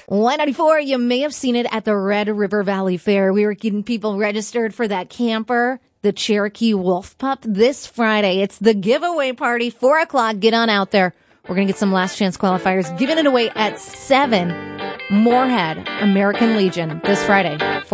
194, you may have seen it at the Red River Valley Fair. We were getting people registered for that camper, the Cherokee Wolf Pup, this Friday. It's the giveaway party, 4 o'clock. Get on out there. We're going to get some last chance qualifiers, giving it away at 7. Moorhead, American Legion, this Friday.